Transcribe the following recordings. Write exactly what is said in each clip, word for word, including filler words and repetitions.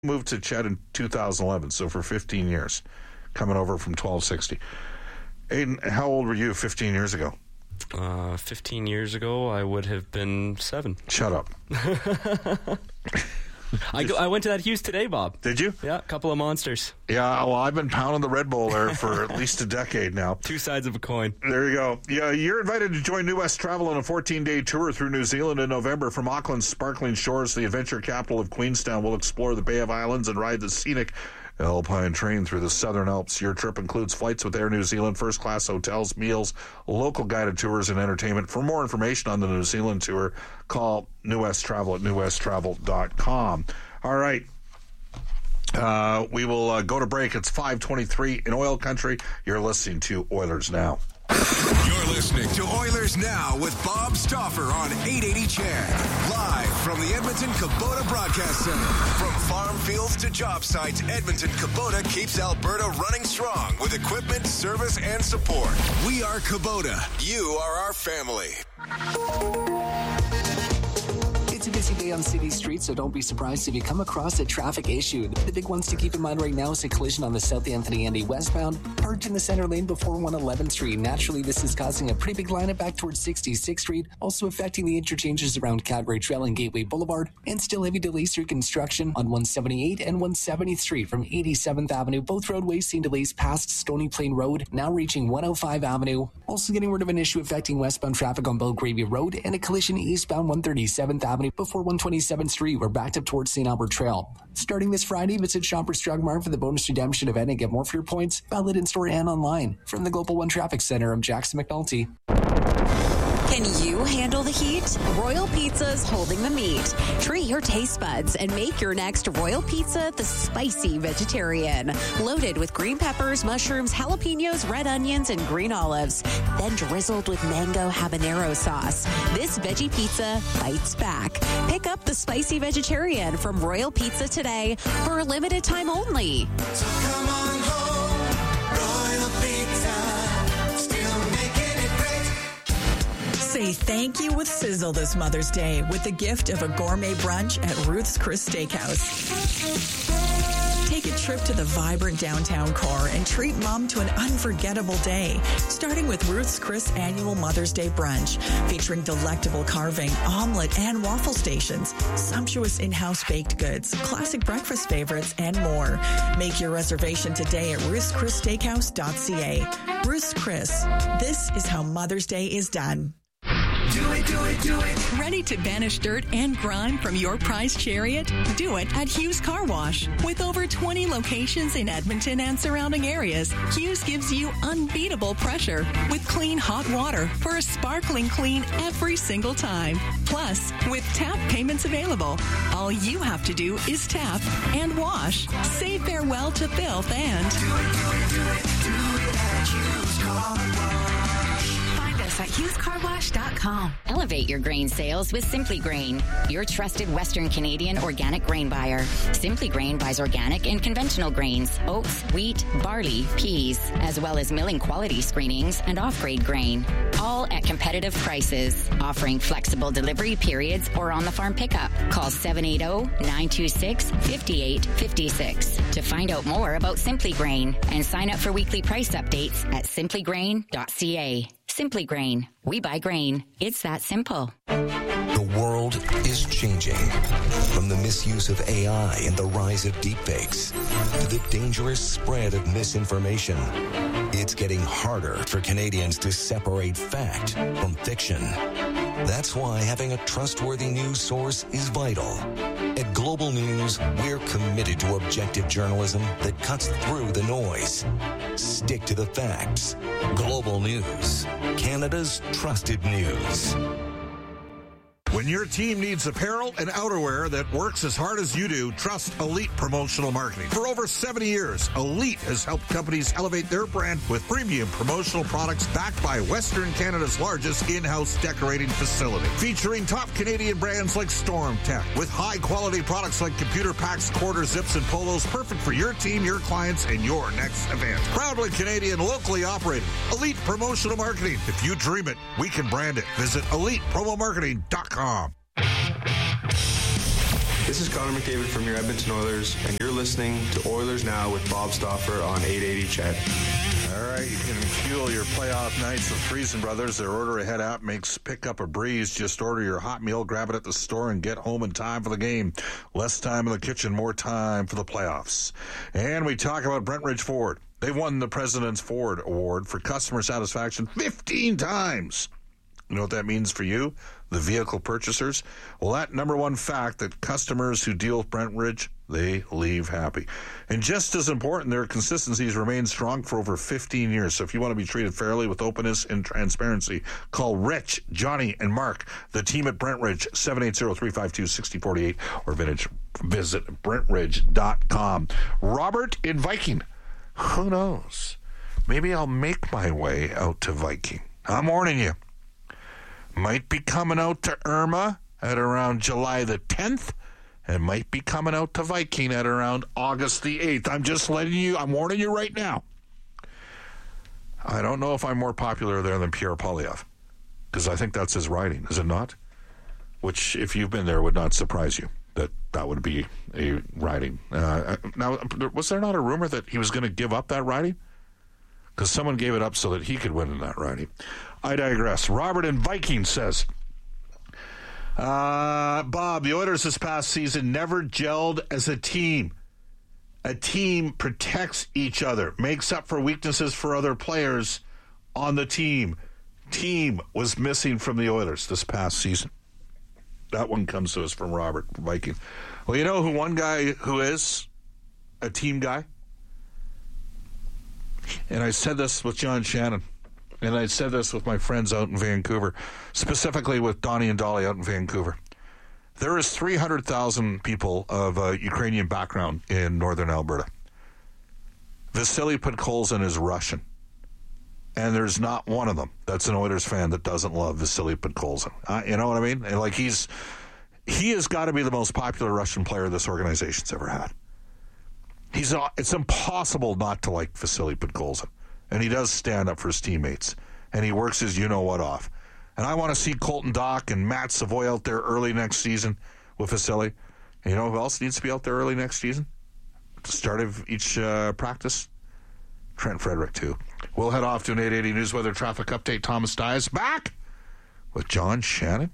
moved to Chet in two thousand eleven, so for fifteen years, coming over from twelve sixty. Aiden, how old were you fifteen years ago? Uh, fifteen years ago, I would have been seven. Shut up. I go, I went to that Hughes today, Bob. Did you? Yeah, a couple of monsters. Yeah, well, I've been pounding the Red Bull there for at least a decade now. Two sides of a coin. There you go. Yeah, you're invited to join New West Travel on a fourteen-day tour through New Zealand in November. From Auckland's sparkling shores to the adventure capital of Queenstown, we'll explore the Bay of Islands and ride the scenic Alpine train through the Southern Alps. Your trip includes flights with Air New Zealand, first-class hotels, meals, local guided tours, and entertainment. For more information on the New Zealand tour, call New West Travel at new west travel dot com. All right. Uh, we will uh, go to break. It's five twenty-three in Oil Country. You're listening to Oilers Now. You're listening to Oilers Now with Bob Stauffer on eight eighty C H E D. Live from the Edmonton Kubota Broadcast Center. From farm fields to job sites, Edmonton Kubota keeps Alberta running strong with equipment, service, and support. We are Kubota. You are our family. It's a busy day on city streets, so don't be surprised if you come across a traffic issue. The big ones to keep in mind right now is a collision on the South Anthony Andy westbound, parked in the center lane before one eleventh Street. Naturally, this is causing a pretty big lineup back towards sixty-sixth Street, also affecting the interchanges around Cadbury Trail and Gateway Boulevard, and still heavy delays through construction on one seventy-eight and one seventieth Street from eighty-seventh Avenue. Both roadways seeing delays past Stony Plain Road, now reaching one oh five Avenue. Also getting rid of an issue affecting westbound traffic on Belgravia Road, and a collision eastbound one thirty-seventh Avenue before one twenty-seventh Street. We're backed up towards Saint Albert Trail. Starting this Friday, visit Shoppers Drug Mart for the bonus redemption event and get more for your points, valid in store and online. From the Global One Traffic Center, I'm Jackson McNulty. Can you handle the heat? Royal Pizza's holding the meat. Treat your taste buds and make your next Royal Pizza the spicy vegetarian. Loaded with green peppers, mushrooms, jalapenos, red onions, and green olives. Then drizzled with mango habanero sauce. This veggie pizza bites back. Pick up the spicy vegetarian from Royal Pizza today for a limited time only. So come on home, Royal Pizza, still making it great. Say thank you with Sizzle this Mother's Day with the gift of a gourmet brunch at Ruth's Chris Steakhouse. Take a trip to the vibrant downtown core and treat Mom to an unforgettable day, starting with Ruth's Chris annual Mother's Day brunch, featuring delectable carving, omelet, and waffle stations, sumptuous in-house baked goods, classic breakfast favorites, and more. Make your reservation today at ruths chris steakhouse dot c a. Ruth's Chris. This is how Mother's Day is done. Do it, do it, do it. Ready to banish dirt and grime from your prized chariot? Do it at Hughes Car Wash. With over twenty locations in Edmonton and surrounding areas, Hughes gives you unbeatable pressure with clean hot water for a sparkling clean every single time. Plus, with tap payments available, all you have to do is tap and wash. Say farewell to filth and... Do it, do it, do it, do it at Hughes Car Wash. At hughes car wash dot com. Elevate your grain sales with Simply Grain, your trusted Western Canadian organic grain buyer. Simply Grain buys organic and conventional grains, oats, wheat, barley, peas, as well as milling quality screenings and off-grade grain, all at competitive prices, offering flexible delivery periods or on-the-farm pickup. Call seven eight zero, nine two six, five eight five six to find out more about Simply Grain and sign up for weekly price updates at simply grain dot c a. Simply Grain. We buy grain. It's that simple. The world is changing. From the misuse of A I and the rise of deepfakes to the dangerous spread of misinformation, it's getting harder for Canadians to separate fact from fiction. That's why having a trustworthy news source is vital. At Global News, we're committed to objective journalism that cuts through the noise. Stick to the facts. Global News, Canada's trusted news. When your team needs apparel and outerwear that works as hard as you do, trust Elite Promotional Marketing. For over seventy years, Elite has helped companies elevate their brand with premium promotional products backed by Western Canada's largest in-house decorating facility. Featuring top Canadian brands like Storm Tech, with high-quality products like computer packs, quarter zips, and polos, perfect for your team, your clients, and your next event. Proudly Canadian, locally operated. Elite Promotional Marketing. If you dream it, we can brand it. Visit elite promo marketing dot com. This is Connor McDavid from your Edmonton Oilers, and you're listening to Oilers Now with Bob Stauffer on eight eighty C H E D. All right, you can fuel your playoff nights with Freezing Brothers. Their Order Ahead app makes pickup a breeze. Just order your hot meal, grab it at the store, and get home in time for the game. Less time in the kitchen, more time for the playoffs. And we talk about Brentridge Ford. They won the President's Ford Award for customer satisfaction fifteen times. You know what that means for you, the vehicle purchasers? Well, that number one fact that customers who deal with Brentridge, they leave happy. And just as important, their consistencies remain strong for over fifteen years. So if you want to be treated fairly with openness and transparency, call Rich, Johnny, and Mark, the team at Brentridge, seven eight zero, three five two, six zero four eight, or vintage, visit brentridge dot com. Robert in Viking. Who knows? Maybe I'll make my way out to Viking. I'm warning you. Might be coming out to Irma at around July the tenth, and might be coming out to Viking at around August the eighth. I'm just letting you, I'm warning you right now. I don't know if I'm more popular there than Pierre Poilievre, because I think that's his riding, is it not? Which, if you've been there, would not surprise you that that would be a riding. Uh, now, was there not a rumor that he was going to give up that riding? Because someone gave it up so that he could win in that riding. I digress. Robert in Viking says, uh, Bob, the Oilers this past season never gelled as a team. A team protects each other, makes up for weaknesses for other players on the team. Team was missing from the Oilers this past season. That one comes to us from Robert from Viking. Well, you know who one guy who is a team guy? And I said this with John Shannon. And I said this with my friends out in Vancouver, specifically with Donnie and Dolly out in Vancouver. There is three hundred thousand people of uh, Ukrainian background in northern Alberta. Vasily Podkolzin is Russian. And there's not one of them that's an Oilers fan that doesn't love Vasily Podkolzin. Uh, you know what I mean? And like he's, he has got to be the most popular Russian player this organization's ever had. He's uh, it's impossible not to like Vasily Podkolzin. And he does stand up for his teammates. And he works his you-know-what off. And I want to see Colton Dock and Matt Savoy out there early next season with Vasily. And you know who else needs to be out there early next season? At the start of each uh, practice? Trent Frederick, too. We'll head off to an eight eighty News Weather Traffic Update. Thomas Dias back with John Shannon.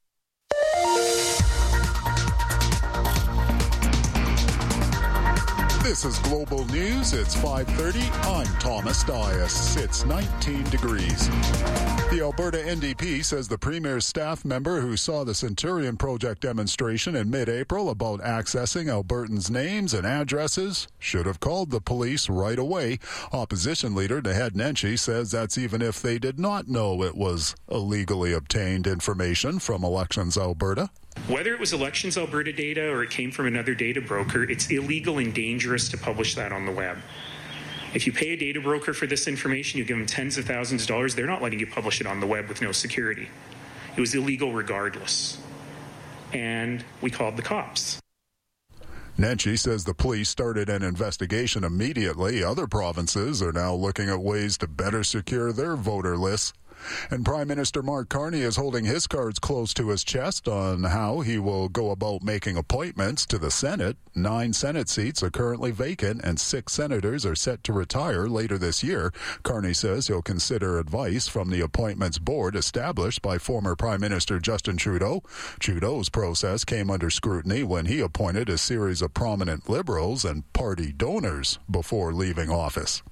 This is Global News. It's five thirty. I'm Thomas Dias. It's nineteen degrees. The Alberta N D P says the Premier's staff member who saw the Centurion Project demonstration in mid-April about accessing Albertans' names and addresses should have called the police right away. Opposition leader Naheed Nenshi says that's even if they did not know it was illegally obtained information from Elections Alberta. Whether it was Elections Alberta data or it came from another data broker, it's illegal and dangerous to publish that on the web. If you pay a data broker for this information, you give them tens of thousands of dollars, they're not letting you publish it on the web with no security. It was illegal regardless. And we called the cops. Nenshi says the police started an investigation immediately. Other provinces are now looking at ways to better secure their voter lists. And Prime Minister Mark Carney is holding his cards close to his chest on how he will go about making appointments to the Senate. Nine Senate seats are currently vacant, and six senators are set to retire later this year. Carney says he'll consider advice from the appointments board established by former Prime Minister Justin Trudeau. Trudeau's process came under scrutiny when he appointed a series of prominent Liberals and party donors before leaving office.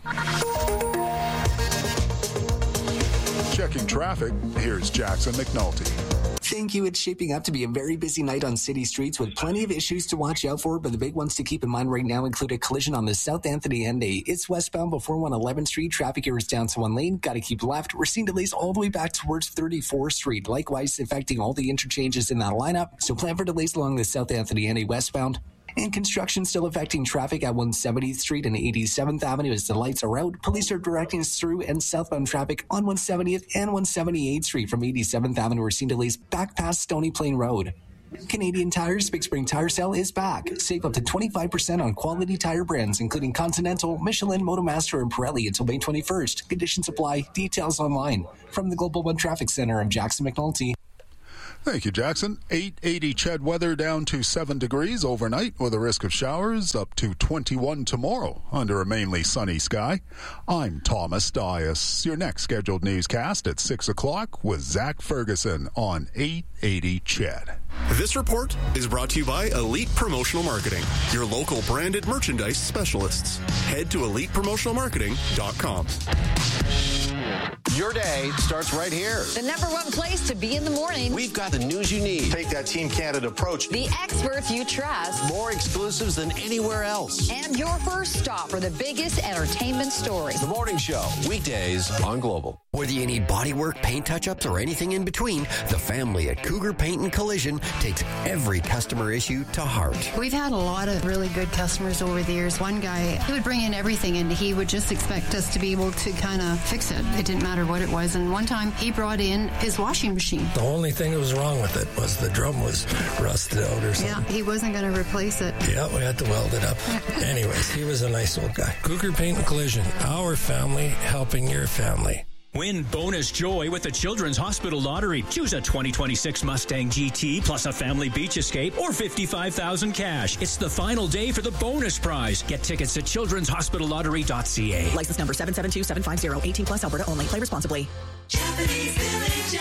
Checking traffic, here's Jackson McNulty. Thank you. It's shaping up to be a very busy night on city streets with plenty of issues to watch out for, but the big ones to keep in mind right now include a collision on the South Anthony End A. It's westbound before one eleventh Street. Traffic here is down to one lane. Got to keep left. We're seeing delays all the way back towards thirty-fourth Street, likewise affecting all the interchanges in that lineup. So plan for delays along the South Anthony End A westbound. And construction still affecting traffic at one seventieth Street and eighty-seventh Avenue as the lights are out. Police are directing us through, and southbound traffic on one seventieth and one seventy-eighth Street from eighty-seventh Avenue. We're seeing delays back past Stony Plain Road. Canadian Tire's Big Spring Tire Sale is back. Save up to twenty-five percent on quality tire brands, including Continental, Michelin, Motomaster, and Pirelli until May twenty-first. Conditions apply. Details online. From the Global One Traffic Center, I'm Jackson McNulty. Thank you, Jackson. eight eighty C H E D weather down to seven degrees overnight with a risk of showers, up to twenty-one tomorrow under a mainly sunny sky. I'm Thomas Dias. Your next scheduled newscast at six o'clock with Zach Ferguson on eight eighty C H E D. This report is brought to you by Elite Promotional Marketing, your local branded merchandise specialists. Head to elite promotional marketing dot com. Your day starts right here. The number one place to be in the morning. We've got the news you need. Take that Team Canada approach. The experts you trust. More exclusives than anywhere else. And your first stop for the biggest entertainment stories. The Morning Show, weekdays on Global. Whether you need bodywork, paint touch-ups, or anything in between, the family at Cougar Paint and Collision takes every customer issue to heart. We've had a lot of really good customers over the years. One guy, he would bring in everything and he would just expect us to be able to kind of fix it. It didn't matter what it was. And one time he brought in his washing machine. The only thing that was wrong with it was the drum was rusted out or something. Yeah, he wasn't going to replace it. Yeah, we had to weld it up. Anyways, he was a nice old guy. Cougar Paint and Collision, our family helping your family. Win bonus joy with the Children's Hospital Lottery. Choose a twenty twenty-six Mustang G T plus a family beach escape or fifty-five thousand dollars cash. It's the final day for the bonus prize. Get tickets at children's hospital lottery dot c a. License number seven seven two seven five zero. eighteen plus Alberta only. Play responsibly. Japanese Village.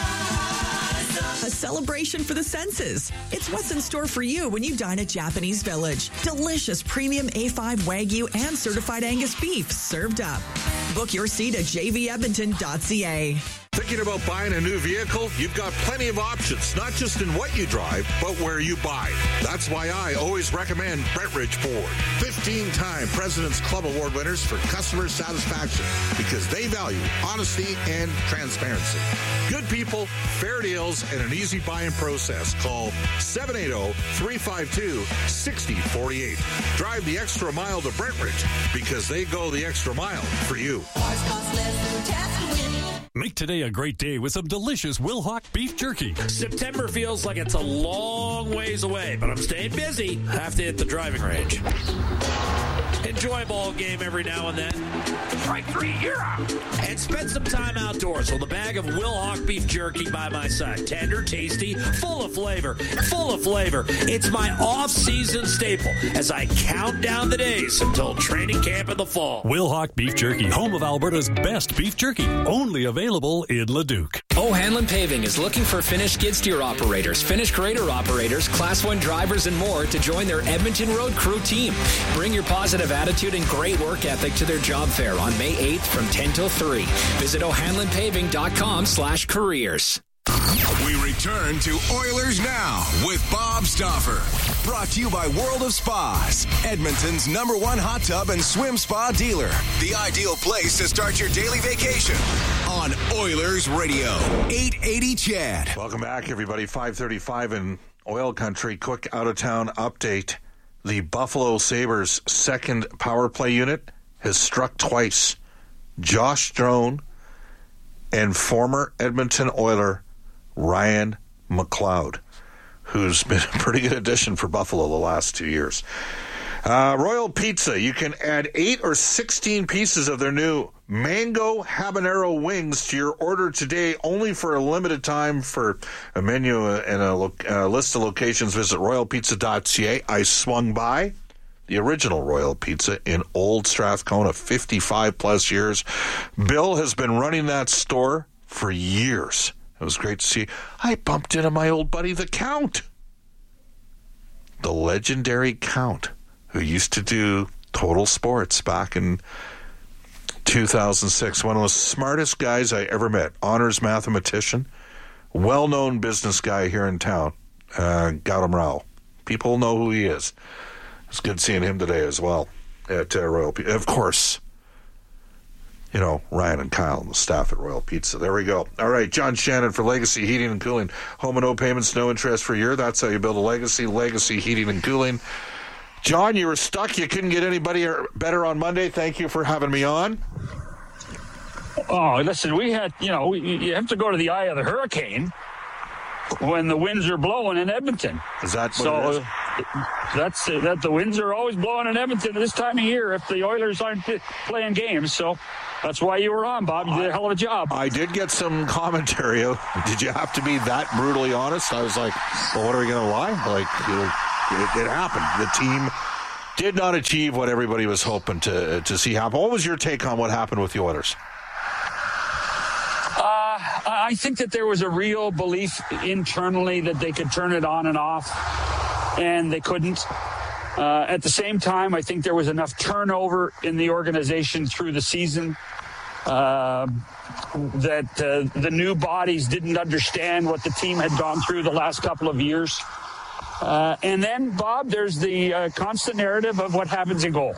A celebration for the senses. It's what's in store for you when you dine at Japanese Village. Delicious premium A five Wagyu and certified Angus beef served up. Book your seat at j v edmonton dot c a. Thinking about buying a new vehicle? You've got plenty of options, not just in what you drive, but where you buy. That's why I always recommend Brentridge Ford. fifteen-time President's Club Award winners for customer satisfaction because they value honesty and transparency. Good people, fair deals, and an easy buying process. Call seven eight zero, three five two, six zero four eight. Drive the extra mile to Brentridge because they go the extra mile for you. Make today a great day with some delicious Wilhauk beef jerky. September feels like it's a long ways away, but I'm staying busy. Have to hit the driving range. Enjoy a ball game every now and then. Strike three, you're out. And spend some time outdoors with a bag of Wilhauk beef jerky by my side. Tender, tasty, full of flavor. Full of flavor. It's my off-season staple as I count down the days until training camp in the fall. Wilhauk beef jerky, home of Alberta's best beef jerky. Only available in Leduc. O'Hanlon Paving is looking for finished skid steer operators, finished grader operators, Class one drivers, and more to join their Edmonton Road Crew team. Bring your positive attitude and great work ethic to their job fair on May eighth from ten till three. Visit o'hanlon paving dot com slash careers. We return to Oilers Now with Bob Stauffer. Brought to you by World of Spas, Edmonton's number one hot tub and swim spa dealer. The ideal place to start your daily vacation on Oilers Radio, eight eighty C H E D. Welcome back, everybody. five thirty-five in oil country. Quick out-of-town update. The Buffalo Sabres' second power play unit has struck twice. Josh Drone and former Edmonton Oiler Ryan McLeod, who's been a pretty good addition for Buffalo the last two years. Uh, Royal Pizza, you can add eight or sixteen pieces of their new mango habanero wings to your order today, only for a limited time. For a menu and a, lo- a list of locations, visit royal pizza dot c a. I swung by the original Royal Pizza in Old Strathcona, fifty-five plus years. Bill has been running that store for years. It was great to see. I bumped into my old buddy, the Count. The legendary Count, who used to do Total Sports back in two thousand six. One of the smartest guys I ever met. Honors mathematician. Well-known business guy here in town. Uh, Gautam Rao. People know who he is. It's good seeing him today as well at uh, Royal Pizza. Of course, you know, Ryan and Kyle and the staff at Royal Pizza. There we go. All right, John Shannon for Legacy Heating and Cooling. Home and no payments, no interest for a year. That's how you build a legacy. Legacy Heating and Cooling. John, you were stuck. You couldn't get anybody better on Monday. Thank you for having me on. Oh, listen, we had, you know, you have to go to the eye of the hurricane when the winds are blowing in Edmonton. Is that what so, it is? that's uh, that the winds are always blowing in Edmonton at this time of year if the Oilers aren't playing games. So that's why you were on, Bob. You did a hell of a job. I did get some commentary. Did you have to be that brutally honest? I was like, well, what are we going to lie? Like, you know, it, it happened. The team did not achieve what everybody was hoping to to see happen. What was your take on what happened with the Oilers? Uh, I think that there was a real belief internally that they could turn it on and off, and they couldn't. Uh, at the same time, I think there was enough turnover in the organization through the season uh, that uh, the new bodies didn't understand what the team had gone through the last couple of years. Uh, and then, Bob, there's the uh, constant narrative of what happens in goal.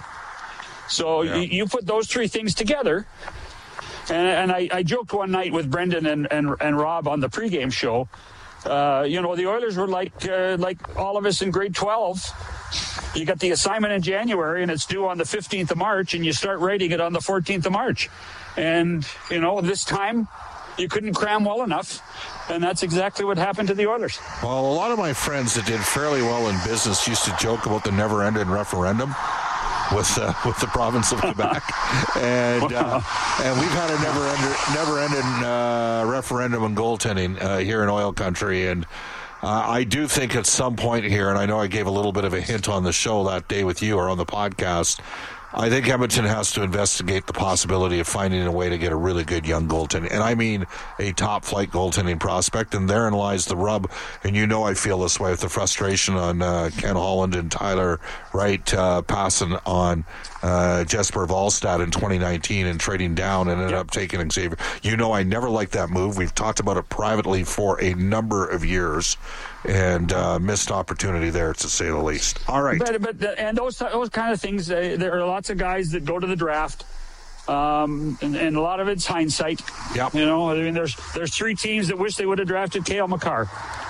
So yeah. you, you put those three things together. And, and I, I joked one night with Brendan and, and, and Rob on the pregame show. Uh, you know, the Oilers were like uh, like all of us in grade twelve. You got the assignment in January, and it's due on the fifteenth of March, and you start writing it on the fourteenth of March. And, you know, this time you couldn't cram well enough, and that's exactly what happened to the Oilers. Well, a lot of my friends that did fairly well in business used to joke about the never-ending referendum with uh, with the province of Quebec, and uh, and we've had a never-ending never-ending uh, referendum on goaltending uh, here in oil country, and uh, I do think at some point here, and I know I gave a little bit of a hint on the show that day with you or on the podcast, I think Edmonton has to investigate the possibility of finding a way to get a really good young goaltender. And I mean a top-flight goaltending prospect, and therein lies the rub. And you know I feel this way with the frustration on uh, Ken Holland and Tyler Wright uh, passing on uh, Jesper Wallstad in twenty nineteen and trading down and ended up taking Xavier. You know I never liked that move. We've talked about it privately for a number of years. And uh, missed opportunity there, to say the least. All right. But, but and those those kind of things, uh, there are lots of guys that go to the draft, um, and, and a lot of it's hindsight. Yep. You know, I mean, there's there's three teams that wish they would have drafted Cale Makar.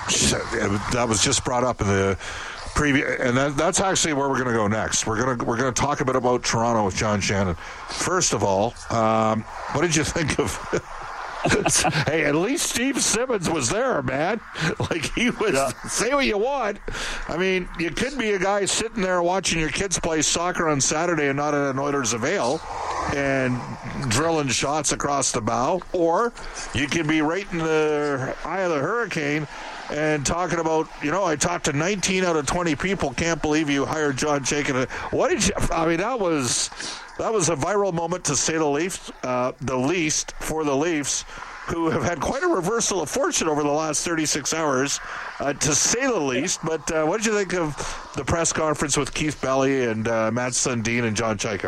That was just brought up in the preview, and that, that's actually where we're going to go next. We're going to we're going to talk a bit about Toronto with John Shannon. First of all, um, what did you think of? Hey, at least Steve Simmons was there, man. Like, he was, yeah. Say what you want. I mean, you could be a guy sitting there watching your kids play soccer on Saturday and not at an Oilers Avail and drilling shots across the bow, or you could be right in the eye of the hurricane and talking about, you know, I talked to nineteen out of twenty people. Can't believe you hired John Chaykin. What did you, I mean, that was... That was a viral moment, to say the least, uh, the least for the Leafs, who have had quite a reversal of fortune over the last thirty-six hours, uh, to say the least. But uh, what did you think of the press conference with Keith Belly and uh, Matt Sundin and John Chayka?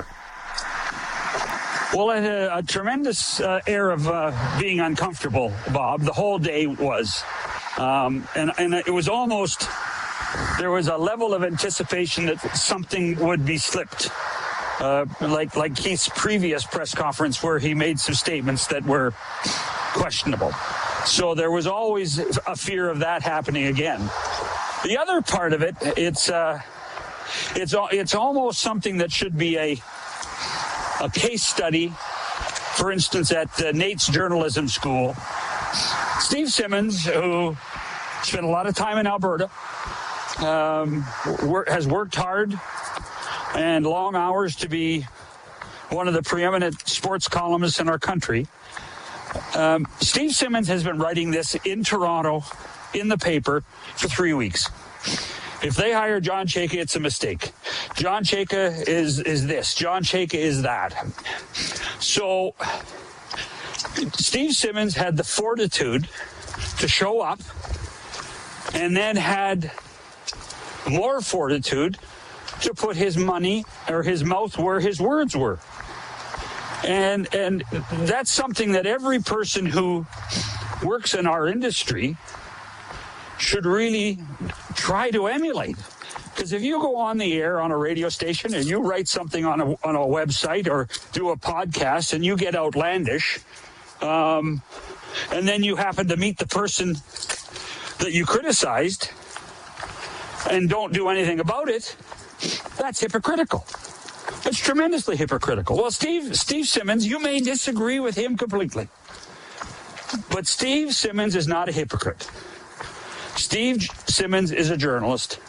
Well, a, a tremendous uh, air of uh, being uncomfortable, Bob. The whole day was. Um, and, and it was almost, there was a level of anticipation that something would be slipped. Uh, like like Keith's previous press conference where he made some statements that were questionable. So there was always a fear of that happening again. The other part of it, it's uh, it's it's almost something that should be a a case study. For instance, at uh, Nate's journalism school, Steve Simmons, who spent a lot of time in Alberta, um, wor- has worked hard and long hours to be one of the preeminent sports columnists in our country. Um, Steve Simmons has been writing this in Toronto, in the paper, for three weeks. If they hire John Chayka, it's a mistake. John Chayka is, is this. John Chayka is that. So Steve Simmons had the fortitude to show up, and then had more fortitude to put his money or his mouth where his words were. And and that's something that every person who works in our industry should really try to emulate. Because if you go on the air on a radio station and you write something on a on a website or do a podcast and you get outlandish, um, and then you happen to meet the person that you criticized and don't do anything about it, that's hypocritical. It's tremendously hypocritical. Well, Steve Steve Simmons, you may disagree with him completely, but Steve Simmons is not a hypocrite. Steve Simmons is a journalist,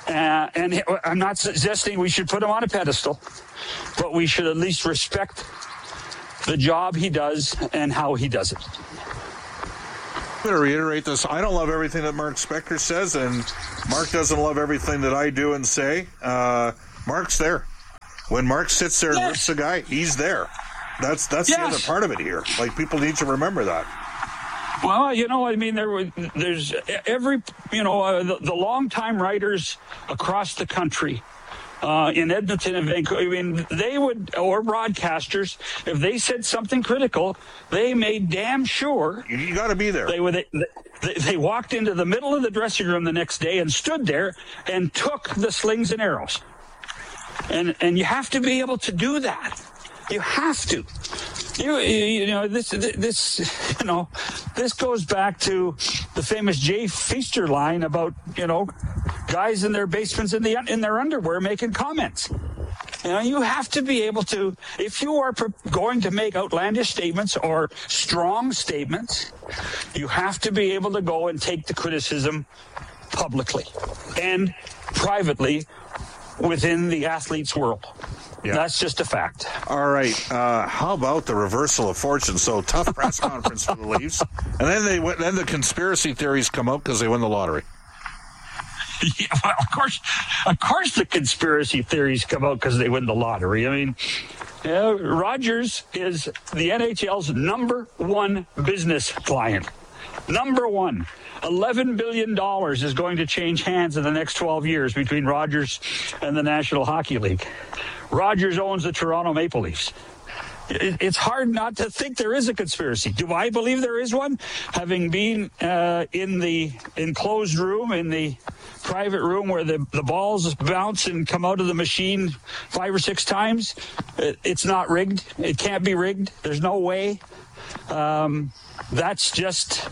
Uh, and I'm not suggesting we should put him on a pedestal, but we should at least respect the job he does and how he does it. I'm going to reiterate this. I don't love everything that Mark Spector says, and Mark doesn't love everything that I do and say. Uh, Mark's there. When Mark sits there and yes. rips a guy, he's there. That's that's yes. the other part of it here. Like, people need to remember that. Well, you know, I mean, there were, there's every, you know, uh, the, the longtime writers across the country, uh, in Edmonton and Vancouver, I mean, they would, or broadcasters, if they said something critical, they made damn sure. You, you got to be there. They, were, they, they, they walked into the middle of the dressing room the next day and stood there and took the slings and arrows. And, and you have to be able to do that. You have to. You, you know, this, this, you know, this goes back to the famous Jay Feaster line about, you know, guys in their basements in the in their underwear making comments. You know, you have to be able to, if you are going to make outlandish statements or strong statements, you have to be able to go and take the criticism publicly and privately within the athlete's world. Yeah. That's just a fact. All right. Uh, how about the reversal of fortune? So tough press conference for the Leafs, and then they went, then the conspiracy theories come out because they win the lottery. Yeah, well, of course, of course, the conspiracy theories come out because they win the lottery. I mean, uh, Rogers is the N H L's number one business client. Number one. eleven billion dollars is going to change hands in the next twelve years between Rogers and the National Hockey League. Rogers owns the Toronto Maple Leafs. It's hard not to think there is a conspiracy. Do I believe there is one? Having been uh, in the enclosed room, in the private room where the, the balls bounce and come out of the machine five or six times, it's not rigged. It can't be rigged. There's no way. Um, that's just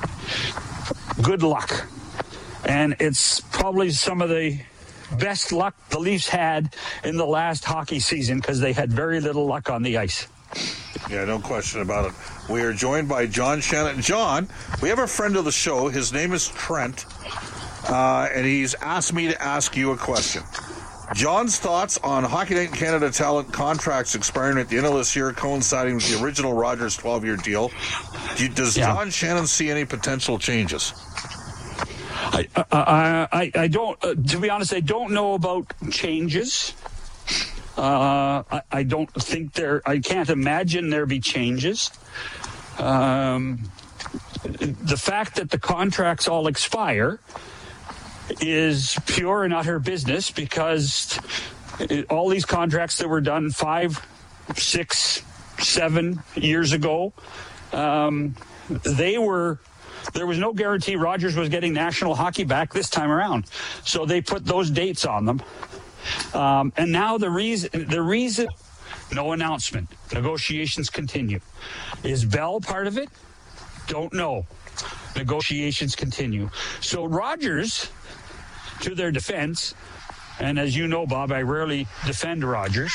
good luck. And it's probably some of the best luck the Leafs had in the last hockey season because they had very little luck on the ice. Yeah, no question about it. We are joined by John Shannon. John, we have a friend of the show. His name is Trent, uh, and he's asked me to ask you a question. John's thoughts on Hockey Night in Canada talent contracts expiring at the end of this year, coinciding with the original Rogers twelve-year deal. Do you, does yeah. John Shannon see any potential changes? I, I, I, I don't, uh, to be honest, I don't know about changes. Uh, I, I don't think there, I can't imagine there be changes. Um, the fact that the contracts all expire is pure and utter business because it, all these contracts that were done five, six, seven years ago, um, they were, there was no guarantee Rogers was getting National Hockey back this time around. So they put those dates on them. Um, and now the reason, the reason, no announcement, negotiations continue. Is Bell part of it? Don't know. Negotiations continue. So Rogers, to their defense, and as you know, Bob, I rarely defend Rogers.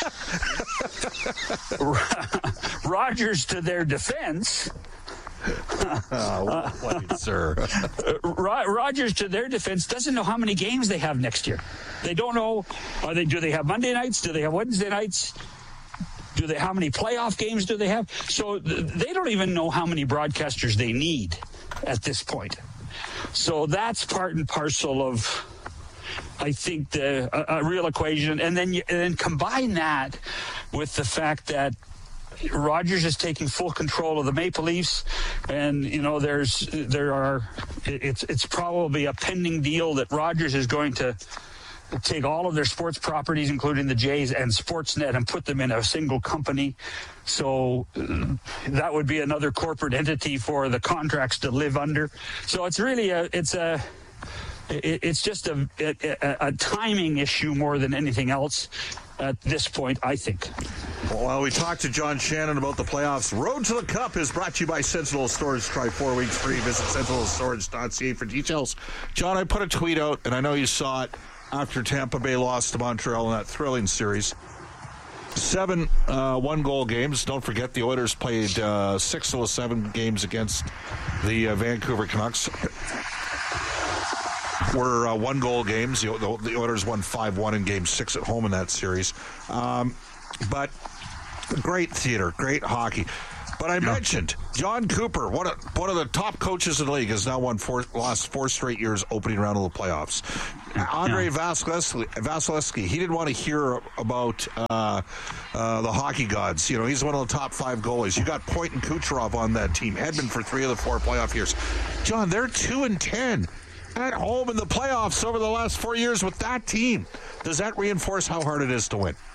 Rogers, to their defense, oh, played, sir. Rogers, to their defense, doesn't know how many games they have next year. They don't know. Are they? Do they have Monday nights? Do they have Wednesday nights? Do they? How many playoff games do they have? So th- they don't even know how many broadcasters they need at this point. So that's part and parcel of, I think, the a, a real equation. And then you, and then combine that with the fact that Rogers is taking full control of the Maple Leafs, and you know there's there are it's it's probably a pending deal that Rogers is going to take all of their sports properties, including the Jays and Sportsnet, and put them in a single company. So uh, that would be another corporate entity for the contracts to live under. So it's really a it's a it's just a a, a timing issue more than anything else at this point, I think. Well, we talked to John Shannon about the playoffs. Road to the Cup is brought to you by Sentinel Storage. Try four weeks free. Visit sentinel storage dot c a for details. John, I put a tweet out, and I know you saw it after Tampa Bay lost to Montreal in that thrilling series. Seven uh, one-goal games. Don't forget, the Oilers played uh, six of the seven games against the uh, Vancouver Canucks. were uh, one-goal games. The, the, the Oilers won five one in Game six at home in that series. Um, but great theater, great hockey. But I mentioned John Cooper, one of, one of the top coaches in the league, has now won four, lost four straight years opening round of the playoffs. Andre Vasilevsky, Vasilevsky, he didn't want to hear about uh, uh, the hockey gods. You know, he's one of the top five goalies. You got Point and Kucherov on that team. Hedman for three of the four playoff years. John, they're two and ten at home in the playoffs over the last four years with that team. Does that reinforce how hard it is to win?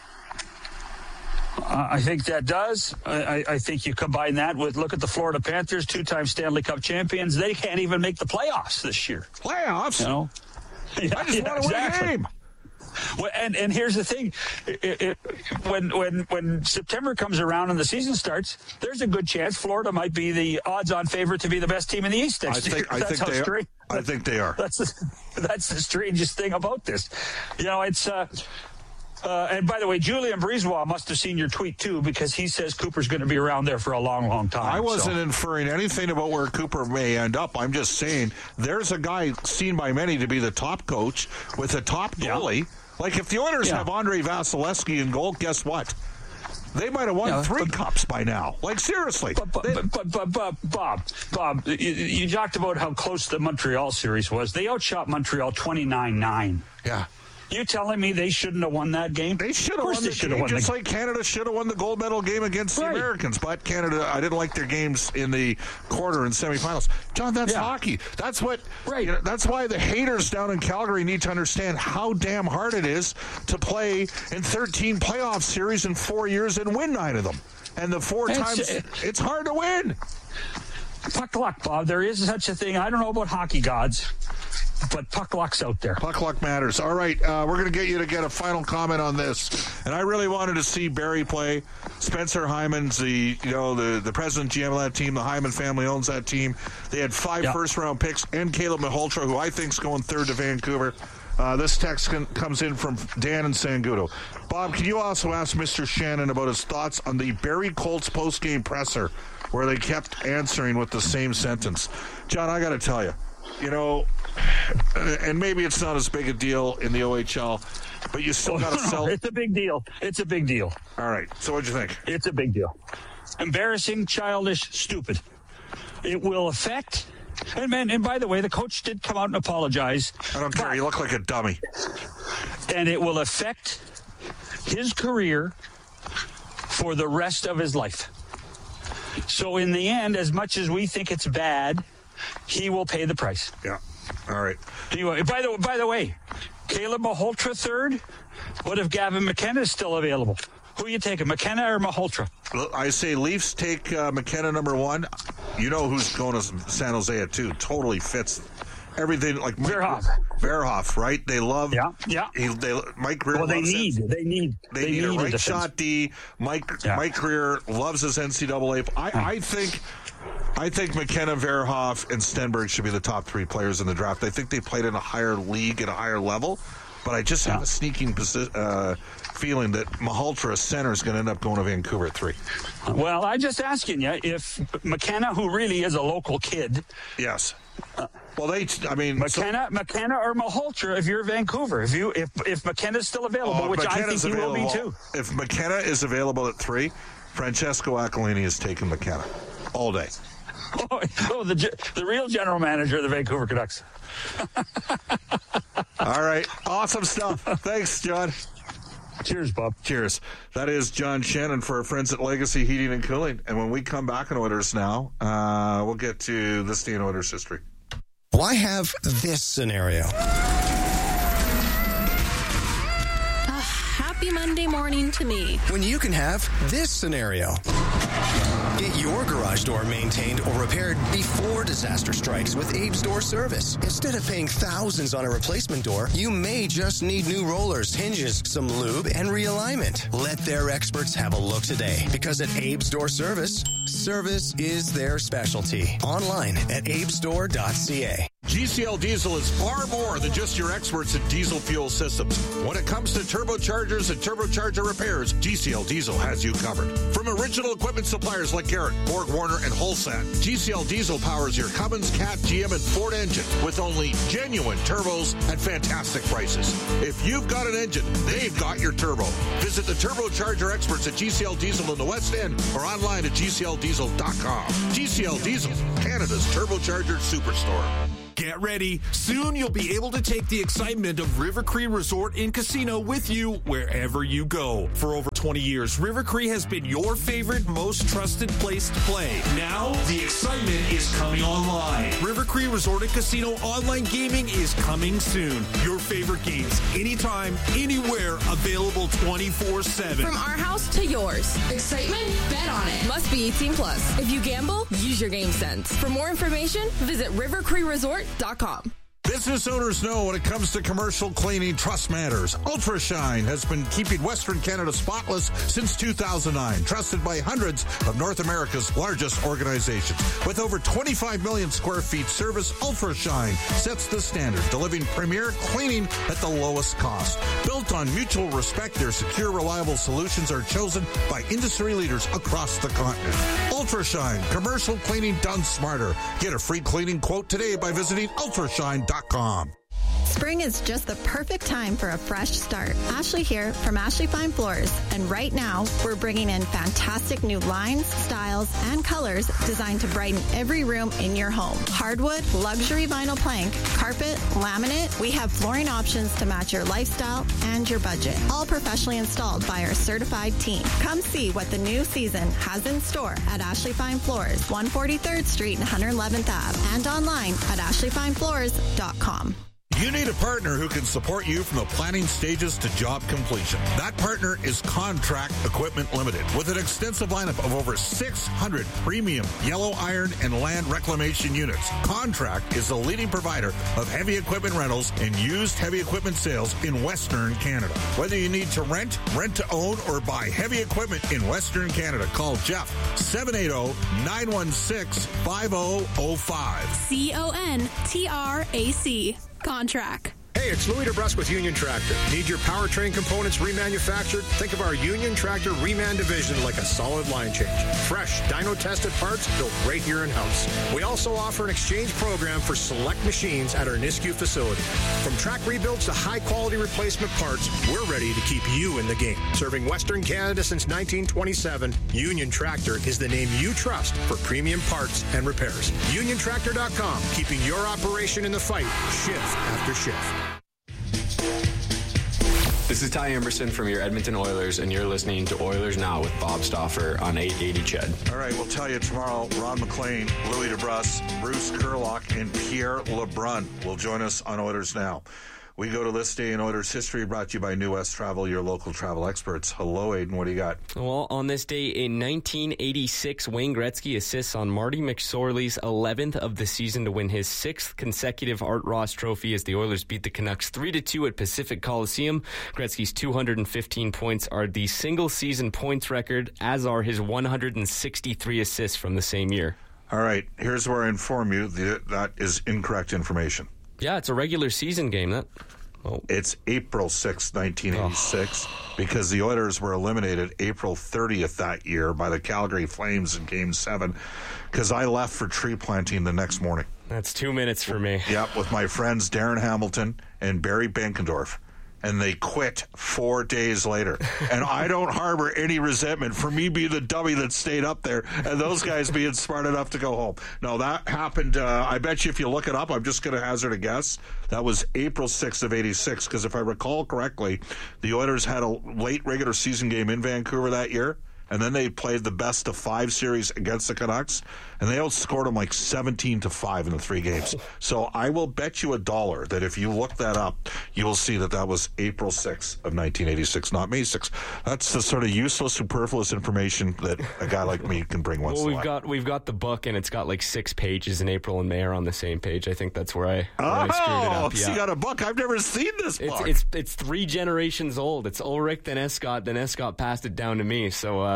Uh, I think that does. I, I think you combine that with, look at the Florida Panthers, two-time Stanley Cup champions. They can't even make the playoffs this year. Playoffs? You know? Yeah, I just yeah, want to exactly. win a game. Well, and, and here's the thing. It, it, when, when, when September comes around and the season starts, there's a good chance Florida might be the odds-on favorite to be the best team in the East next I think, year. I That's think how they strange. are. I think they are. That's the, that's the strangest thing about this. You know, it's... Uh, Uh, and by the way, Julian Brisebois must have seen your tweet, too, because he says Cooper's going to be around there for a long, long time. I wasn't so. inferring anything about where Cooper may end up. I'm just saying there's a guy seen by many to be the top coach with a top goalie. Yeah. Like, if the Oilers yeah. have Andre Vasilevsky in goal, guess what? They might have won yeah, three but, cups by now. Like, seriously. But, but, but, but, but, but Bob, Bob, you, you talked about how close the Montreal series was. They outshot Montreal twenty-nine nine. Yeah. You telling me they shouldn't have won that game? They should have won the game, won just the... like Canada should have won the gold medal game against right. the Americans. But Canada, I didn't like their games in the quarter and semifinals. John, that's yeah. hockey. That's what. Right. You know, that's why the haters down in Calgary need to understand how damn hard it is to play in thirteen playoff series in four years and win nine of them. And the four it's, times, uh, it's hard to win. Puck luck, Bob. There is such a thing. I don't know about hockey gods, but puck luck's out there. Puck luck matters. All right, uh, we're going to get you to get a final comment on this. And I really wanted to see Barrie play. Spencer Hyman's the you know the, the president G M of that team. The Hyman family owns that team. They had five yep. first round picks and Caleb Malhotra, who I think's going third to Vancouver. Uh, this text can, comes in from Dan and Sangudo. Bob, can you also ask Mister Shannon about his thoughts on the Barrie Colts post-game presser where they kept answering with the same sentence? John, I got to tell you, you know, and maybe it's not as big a deal in the O H L, but you still got to sell. It's a big deal. It's a big deal. All right. So what'd you think? It's a big deal. Embarrassing, childish, stupid. It will affect... And, man, and by the way, the coach did come out and apologize. I don't care. You look like a dummy. And it will affect his career for the rest of his life. So in the end, as much as we think it's bad, he will pay the price. Yeah. All right. Anyway, by the by the way, Caleb Malhotra third. What if Gavin McKenna is still available? Who are you taking, McKenna or Malhotra? I say Leafs take uh, McKenna number one. You know who's going to San Jose at two. Totally fits everything. Like Mike, Verhoff. Verhoff, right? They love. Yeah, yeah. He, they, Mike Greer. Well, they loves need. it. They need. They, they need, need a right a shot D. Mike yeah. Mike Greer loves his N C double A. I, I think. I think McKenna, Verhoff, and Stenberg should be the top three players in the draft. I think they played in a higher league at a higher level, but I just yeah. have a sneaking posi- uh, feeling that Malhotra, center, is going to end up going to Vancouver at three. Well, I'm just asking you if McKenna, who really is a local kid. Yes. Uh, well, they. I mean, McKenna, so, McKenna, or Malhotra. If you're Vancouver, if you if if McKenna's still available, oh, which McKenna's I think he will be too. If McKenna is available at three, Francesco Aquilini is taking McKenna all day. Oh, oh the the real general manager of the Vancouver Canucks. All right. Awesome stuff. Thanks, John. Cheers, Bob. Cheers. That is John Shannon for our friends at Legacy Heating and Cooling. And when we come back in Oilers Now, uh, we'll get to this day in Oilers history. Why have this scenario? Happy Monday morning to me. When you can have this scenario. Get your garage door maintained or repaired before disaster strikes with Abe's Door Service. Instead of paying thousands on a replacement door, you may just need new rollers, hinges, some lube, and realignment. Let their experts have a look today, because at Abe's Door Service, service is their specialty. Online at abesdoor dot c a. G C L Diesel is far more than just your experts in diesel fuel systems. When it comes to turbochargers and turbocharger repairs, G C L Diesel has you covered. From original equipment suppliers like Garrett, Borg Warner, and Holsat, G C L Diesel powers your Cummins, Cat, G M, and Ford engine with only genuine turbos at fantastic prices. If you've got an engine, they've got your turbo. Visit the turbocharger experts at G C L Diesel in the West End or online at G C L diesel dot com. G C L Diesel, Canada's turbocharger superstore. Get ready. Soon you'll be able to take the excitement of River Cree Resort and Casino with you wherever you go. For over twenty years, River Cree has been your favorite, most trusted place to play. Now, the excitement is coming online. River Cree Resort and Casino online gaming is coming soon. Your favorite games, anytime, anywhere, available twenty-four seven. From our house to yours. Excitement? Bet on it. Must be eighteen plus. If you gamble, use your game sense. For more information, visit river cree resort dot com. Business owners know when it comes to commercial cleaning, trust matters. Ultra Shine has been keeping Western Canada spotless since two thousand nine, trusted by hundreds of North America's largest organizations. With over twenty-five million square feet service, Ultra Shine sets the standard, delivering premier cleaning at the lowest cost. Built on mutual respect, their secure, reliable solutions are chosen by industry leaders across the continent. Ultra Shine, commercial cleaning done smarter. Get a free cleaning quote today by visiting ultra shine dot com. Spring is just the perfect time for a fresh start. Ashley here from Ashley Fine Floors, and right now we're bringing in fantastic new lines, styles, and colors designed to brighten every room in your home. Hardwood, luxury vinyl plank, carpet, laminate, we have flooring options to match your lifestyle and your budget. All professionally installed by our certified team. Come see what the new season has in store at Ashley Fine Floors, one forty-third Street and one hundred eleventh Avenue, and online at ashley fine floors dot com. You need a partner who can support you from the planning stages to job completion. That partner is Contract Equipment Limited, with an extensive lineup of over six hundred premium yellow iron and land reclamation units. Contract is the leading provider of heavy equipment rentals and used heavy equipment sales in Western Canada. Whether you need to rent, rent to own, or buy heavy equipment in Western Canada, call Jeff, seven eight zero, nine one six, five zero zero five. C O N T R A C. Contract. Hey, it's Louis DeBrusque with Union Tractor. Need your powertrain components remanufactured? Think of our Union Tractor Reman division like a solid line change. Fresh, dyno-tested parts built right here in-house. We also offer an exchange program for select machines at our Nisku facility. From track rebuilds to high-quality replacement parts, we're ready to keep you in the game. Serving Western Canada since nineteen twenty-seven, Union Tractor is the name you trust for premium parts and repairs. union tractor dot com, keeping your operation in the fight shift after shift. This is Ty Emerson from your Edmonton Oilers, and you're listening to Oilers Now with Bob Stauffer on eight eighty C H E D. All right, we'll tell you tomorrow, Ron McLean, Louis DeBrusque, Bruce Kurlock, and Pierre LeBrun will join us on Oilers Now. We go to this day in Oilers history, brought to you by New West Travel, your local travel experts. Hello, Aiden. What do you got? Well, on this day in nineteen eighty-six, Wayne Gretzky assists on Marty McSorley's eleventh of the season to win his sixth consecutive Art Ross Trophy as the Oilers beat the Canucks three to two at Pacific Coliseum. Gretzky's two hundred fifteen points are the single-season points record, as are his one hundred sixty-three assists from the same year. All right, here's where I inform you that that is incorrect information. Yeah, it's a regular season game. That oh. It's April sixth, nineteen eighty-six, oh. because the Oilers were eliminated April thirtieth that year by the Calgary Flames in Game seven, because I left for tree planting the next morning. That's two minutes for me. Yep, with my friends Darren Hamilton and Barry Benkendorf. And they quit four days later. And I don't harbor any resentment for me being the dummy that stayed up there and those guys being smart enough to go home. No, that happened, uh, I bet you if you look it up, I'm just going to hazard a guess, that was April sixth of eighty-six, because if I recall correctly, the Oilers had a late regular season game in Vancouver that year, and then they played the best of five series against the Canucks, and they outscored them like seventeen to five in the three games. So I will bet you a dollar that if you look that up, you will see that that was April sixth of nineteen eighty-six, not May sixth. That's the sort of useless, superfluous information that a guy like me can bring once well, in a we've while. got we've got the book, and it's got like six pages, and April and May are on the same page. I think that's where I, where oh, I screwed it up. Yeah. So you got a book. I've never seen this book. It's it's, it's three generations old. It's Ulrich, then Escott, then Escott passed it down to me. So uh,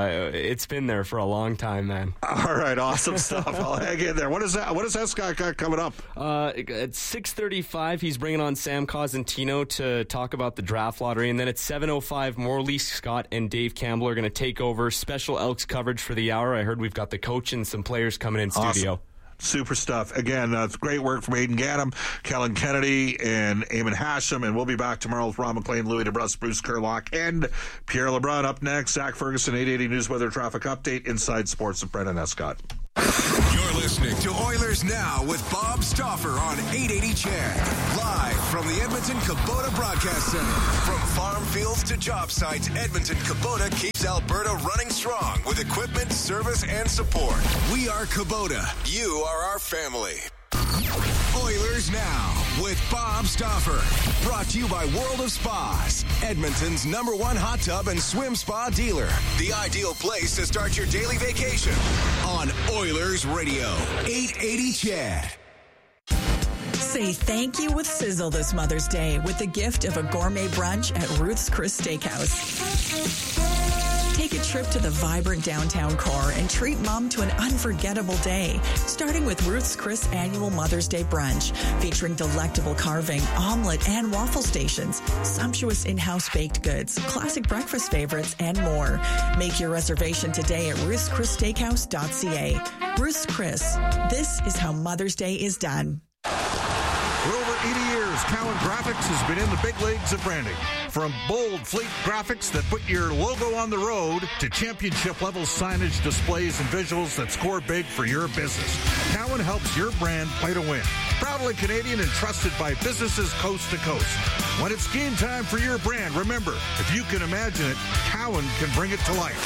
uh, it's been there for a long time, man. All right, awesome stuff. I'll hang in there. What is that? What is Escott got coming up? Uh, at six thirty-five, he's bringing on Sam Cosentino to talk about the draft lottery, and then at seven oh five, Morley Scott and Dave Campbell are going to take over special Elks coverage for the hour. I heard we've got the coach and some players coming in Awesome. studio. Super stuff. Again, uh, it's great work from Aidan Gaddam, Kellen Kennedy, and Eamon Hashem. And we'll be back tomorrow with Ron McLean, Louis DeBrusk, Bruce Kerlock, and Pierre LeBrun. Up next, Zach Ferguson, eight eighty News Weather Traffic Update, Inside Sports with Brendan Escott. You're listening to Oilers Now with Bob Stauffer on eight eighty C H E D. Live from the Edmonton Kubota Broadcast Center. From farm fields to job sites, Edmonton Kubota keeps Alberta running strong with equipment, service, and support. We are Kubota. You are our family. Oilers Now with Bob Stauffer. Brought to you by World of Spas, Edmonton's number one hot tub and swim spa dealer. The ideal place to start your daily vacation on Oilers Radio, eight eighty C H E D. Say thank you with Sizzle this Mother's Day with the gift of a gourmet brunch at Ruth's Chris Steakhouse. Take a trip to the vibrant downtown core and treat Mom to an unforgettable day, starting with Ruth's Chris annual Mother's Day brunch, featuring delectable carving, omelet, and waffle stations, sumptuous in-house baked goods, classic breakfast favorites, and more. Make your reservation today at ruths chris steakhouse dot c a. Ruth's Chris, this is how Mother's Day is done. For over eighty years, Cowan Graphics has been in the big leagues of branding. From bold fleet graphics that put your logo on the road to championship-level signage, displays, and visuals that score big for your business, Cowan helps your brand play to win. Proudly Canadian and trusted by businesses coast to coast. When it's game time for your brand, remember, if you can imagine it, Cowan can bring it to life.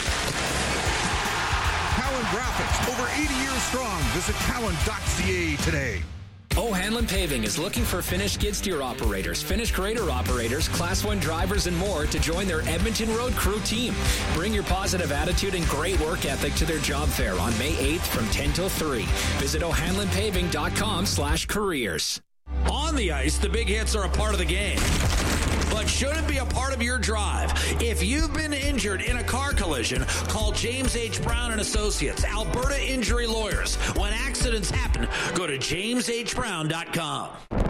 Cowan Graphics, over eighty years strong. Visit cowan dot c a today. O'Hanlon Paving is looking for finished skid steer operators, finished grader operators, Class one drivers, and more to join their Edmonton Road Crew team. Bring your positive attitude and great work ethic to their job fair on May eighth from ten till three. Visit o'hanlon paving dot com slash careers. On the ice, the big hits are a part of the game, but shouldn't be a part of your drive. If you've been injured in a car collision, call James H. Brown and Associates, Alberta Injury Lawyers. When accidents happen, go to james h brown dot com.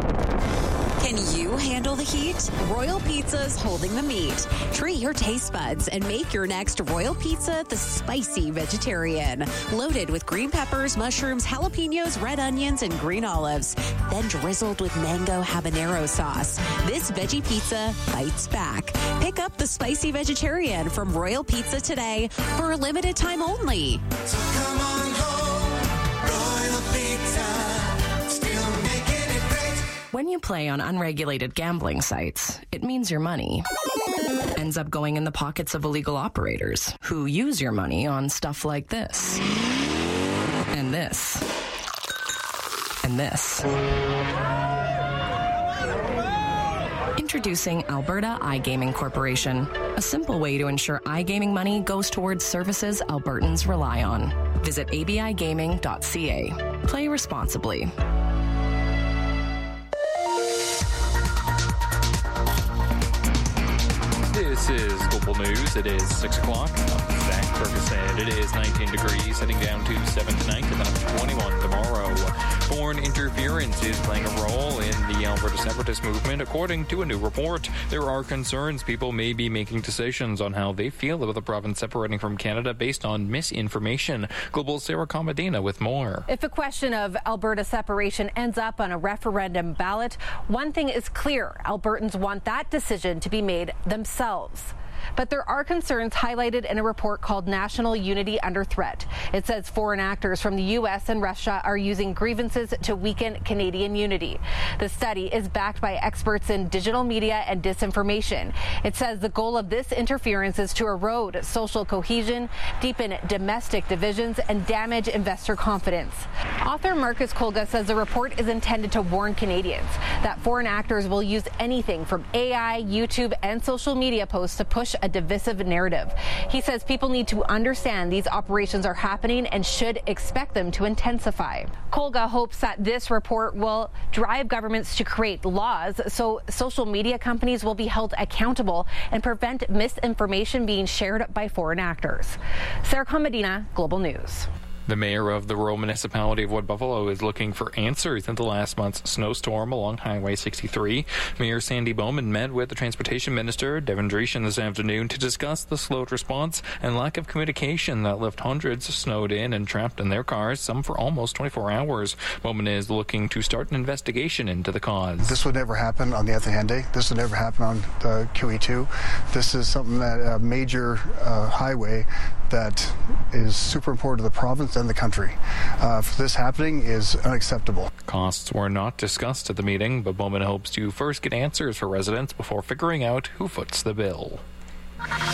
Can you handle the heat? Royal Pizza's holding the meat. Treat your taste buds and make your next Royal Pizza the spicy vegetarian. Loaded with green peppers, mushrooms, jalapenos, red onions, and green olives. Then drizzled with mango habanero sauce. This veggie pizza bites back. Pick up the spicy vegetarian from Royal Pizza today for a limited time only. So come on home, Royal Pizza, still making it great. When you play on unregulated gambling sites, it means your money ends up going in the pockets of illegal operators who use your money on stuff like this, and this, and this. Introducing Alberta iGaming Corporation, a simple way to ensure iGaming money goes towards services Albertans rely on. Visit a b i gaming dot c a. Play responsibly. This is Global News. It is six o'clock. I'm Zach Ferguson. It is nineteen degrees, heading down to seven tonight and then up to twenty-one tomorrow. Foreign interference is playing a role in the Alberta separatist movement. According to a new report, there are concerns people may be making decisions on how they feel about the province separating from Canada based on misinformation. Global's Sarah Comadena with more. If a question of Alberta separation ends up on a referendum ballot, one thing is clear. Albertans want that decision to be made themselves. But there are concerns highlighted in a report called National Unity Under Threat. It says foreign actors from the U S and Russia are using grievances to weaken Canadian unity. The study is backed by experts in digital media and disinformation. It says the goal of this interference is to erode social cohesion, deepen domestic divisions, and damage investor confidence. Author Marcus Kolga says the report is intended to warn Canadians that foreign actors will use anything from A I, YouTube, and social media posts to push a divisive narrative. He says people need to understand these operations are happening and should expect them to intensify. Kolga hopes that this report will drive governments to create laws so social media companies will be held accountable and prevent misinformation being shared by foreign actors. Sarah Comedina, Global News. The mayor of the rural municipality of Wood Buffalo is looking for answers into last month's snowstorm along Highway sixty-three. Mayor Sandy Bowman met with the Transportation Minister, Devin Dreeshen, this afternoon to discuss the slowed response and lack of communication that left hundreds snowed in and trapped in their cars, some for almost twenty-four hours. Bowman is looking to start an investigation into the cause. This would never happen on the Anthony Henday. This would never happen on the Q E two. This is something that a major uh, highway that is super important to the province and the country. Uh, for this happening is unacceptable. Costs were not discussed at the meeting, but Bowman hopes to first get answers for residents before figuring out who foots the bill.